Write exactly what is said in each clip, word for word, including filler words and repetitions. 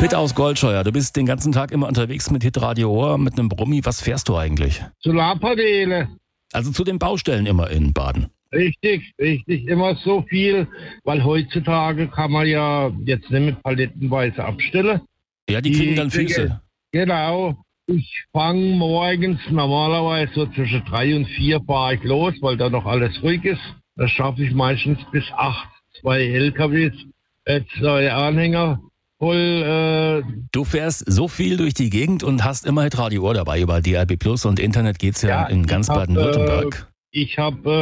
Pitt aus Goldscheuer, du bist den ganzen Tag immer unterwegs mit Hitradio Ohr, mit einem Brummi. Was fährst du eigentlich? Solarpaneele. Also zu den Baustellen immer in Baden. Richtig, richtig. Immer so viel, weil heutzutage kann man ja jetzt nicht mit palettenweise abstellen. Ja, die kriegen dann Füße. Genau. Ich fange morgens normalerweise so zwischen drei und vier fahre ich los, weil da noch alles ruhig ist. Das schaffe ich meistens bis acht. Zwei L K Ws, äh, zwei Anhänger voll. Äh du fährst so viel durch die Gegend und hast immer Hitradio Ohr dabei. Über D R B Plus und Internet geht's ja, ja in ganz Baden-Württemberg. Äh, ich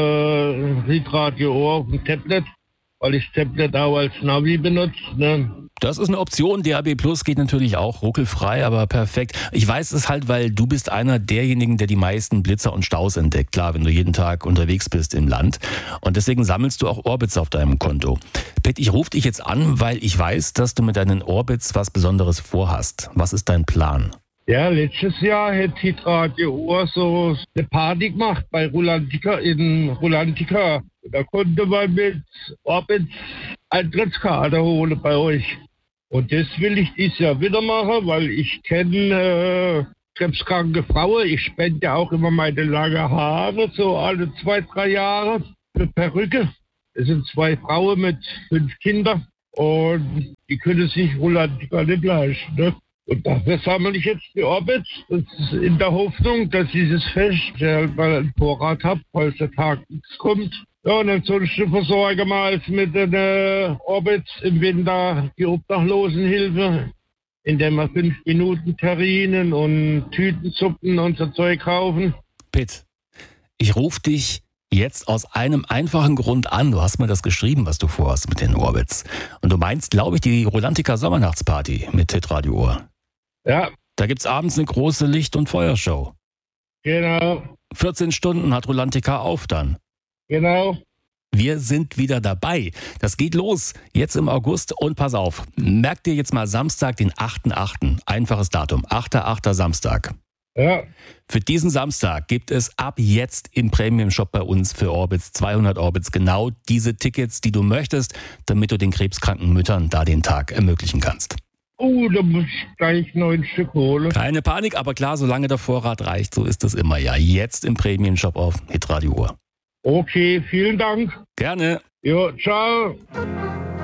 habe äh, Hitradio Ohr auf dem Tablet, weil ich das Tablet auch als Navi benutze. Ne? Das ist eine Option. D R B Plus geht natürlich auch ruckelfrei, aber perfekt. Ich weiß es halt, weil du bist einer derjenigen, der die meisten Blitzer und Staus entdeckt. Klar, wenn du jeden Tag unterwegs bist im Land. Und deswegen sammelst du auch Orbits auf deinem Konto. Pitt, ich rufe dich jetzt an, weil ich weiß, dass du mit deinen Orbits was Besonderes vorhast. Was ist dein Plan? Ja, letztes Jahr hätte Hitradio Ohr so eine Party gemacht bei Rulantica in Rulantica. Da konnte man mit Orbits Eintrittskarte holen bei euch. Und das will ich dieses Jahr wieder machen, weil ich kenne äh, krebskranke Frauen. Ich spende ja auch immer meine lange Haare, so alle zwei, drei Jahre, für Perücke. Es sind zwei Frauen mit fünf Kindern und die können sich Rulantica nicht leisten. Ne? Und dafür sammle ich jetzt die Orbits. Das ist in der Hoffnung, dass dieses Fest halt mal einen Vorrat habe, falls der Tag nichts kommt. Ja, und ansonsten versorge mal mit den äh, Orbits im Winter die Obdachlosenhilfe, indem wir fünf Minuten Terrinen und Tütensuppen und so Zeug kaufen. Pitt, ich rufe dich jetzt aus einem einfachen Grund an. Du hast mir das geschrieben, was du vorhast mit den Orbits. Und du meinst, glaube ich, die Rulantica Sommernachtsparty mit Hitradio Ohr. Ja. Da gibt's abends eine große Licht- und Feuershow. Genau. vierzehn Stunden hat Rulantica auf dann. Genau. Wir sind wieder dabei. Das geht los jetzt im August und pass auf, merk dir jetzt mal Samstag, den achten achten Einfaches Datum, achter achter Samstag. Ja. Für diesen Samstag gibt es ab jetzt im Premium-Shop bei uns für Orbits, zweihundert Orbits, genau diese Tickets, die du möchtest, damit du den krebskranken Müttern da den Tag ermöglichen kannst. Oh, da muss ich gleich neun Stück holen. Keine Panik, aber klar, solange der Vorrat reicht, so ist es immer ja. Jetzt im Premium-Shop auf Hitradio Ohr. Okay, vielen Dank. Gerne. Jo, ciao.